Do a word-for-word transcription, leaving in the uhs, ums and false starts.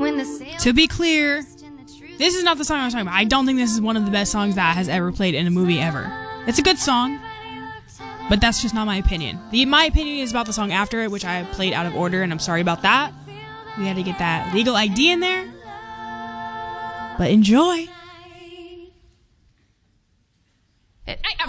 To be clear, this is not the song I was talking about. I don't think this is one of the best songs that has ever played in a movie ever. It's a good song, but that's just not my opinion. The, my opinion is about the song after it, which I played out of order, and I'm sorry about that. We had to get that Legal I D in there. But enjoy.